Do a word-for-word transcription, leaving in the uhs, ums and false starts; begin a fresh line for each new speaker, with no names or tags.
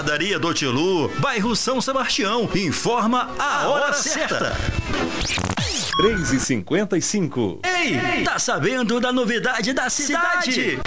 Padaria do Tilu, bairro São Sebastião. Informa a hora certa.
três e cinquenta e cinco.
Ei, tá sabendo da novidade da cidade?